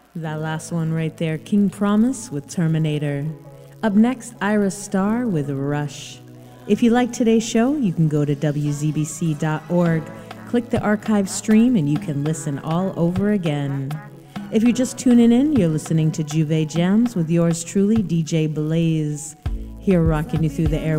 That last one right there, King Promise with Terminator. Up next, Iris Star with Rush. If you like today's show, you can go to wzbc.org, click the archive stream, and you can listen all over again. If you're just tuning in, you're listening to Juve Jams with yours truly, DJ Blaze, here rocking you through the air.